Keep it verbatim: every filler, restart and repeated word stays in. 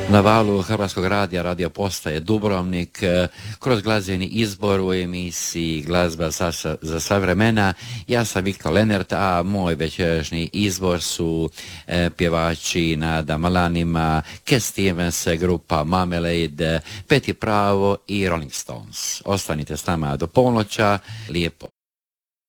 Na valu Hrvatskog radija, Radio Postaje Dubrovnik, kroz glazbeni izbor u emisiji Glazba za sva vremena. Ja sam Viktor Lenert, a moj večerašnji izbor su e, pjevači Nada Malanima, Cat Stevens, grupa Marmalade, Peti Pravo i Rolling Stones. Ostanite s nama do ponoća. Lijepo